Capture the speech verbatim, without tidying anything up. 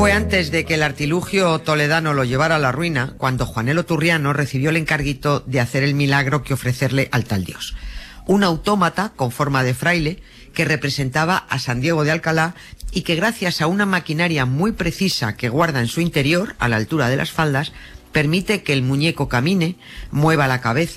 Fue antes de que el artilugio toledano lo llevara a la ruina, cuando Juanelo Turriano recibió el encarguito de hacer el milagro que ofrecerle al tal Dios. Un autómata con forma de fraile que representaba a San Diego de Alcalá y que gracias a una maquinaria muy precisa que guarda en su interior, a la altura de las faldas, permite que el muñeco camine, mueva la cabeza,